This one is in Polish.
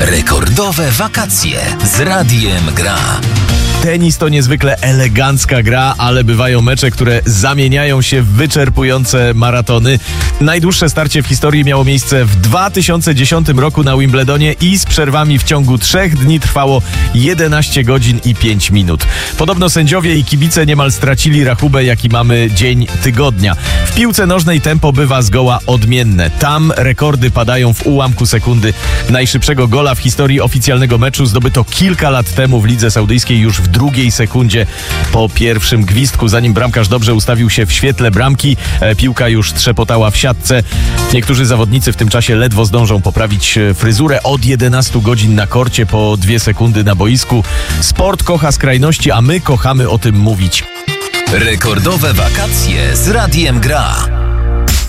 Rekordowe wakacje z Radiem Gra. Tenis to niezwykle elegancka gra, ale bywają mecze, które zamieniają się w wyczerpujące maratony. Najdłuższe starcie w historii miało miejsce w 2010 roku na Wimbledonie i z przerwami w ciągu 3 dni trwało 11 godzin i 5 minut. Podobno sędziowie i kibice niemal stracili rachubę, jaki mamy dzień tygodnia. W piłce nożnej tempo bywa zgoła odmienne. Tam rekordy padają w ułamku sekundy. Najszybszego gola w historii oficjalnego meczu zdobyto kilka lat temu w Lidze Saudyjskiej już w drugiej sekundzie po pierwszym gwizdku. Zanim bramkarz dobrze ustawił się w świetle bramki, piłka już trzepotała w siatce. Niektórzy zawodnicy w tym czasie ledwo zdążą poprawić fryzurę. Od 11 godzin na korcie, po 2 sekundy na boisku. Sport kocha skrajności, a my kochamy o tym mówić. Rekordowe wakacje z Radiem Gra.